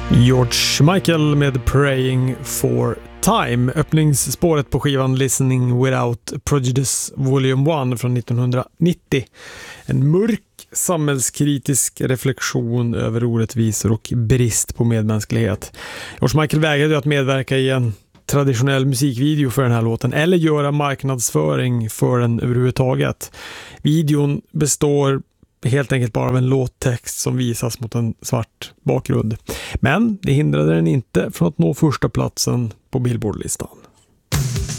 George Michael med Praying for Time. Öppningsspåret på skivan Listening Without Prejudice Volume 1 från 1990. En mörk samhällskritisk reflektion över orättvisor och brist på medmänsklighet. George Michael vägrade att medverka i en traditionell musikvideo för den här låten eller göra marknadsföring för den överhuvudtaget. Videon består helt enkelt bara av en låttext som visas mot en svart bakgrund. Men det hindrade den inte från att nå första platsen på Billboard-listan.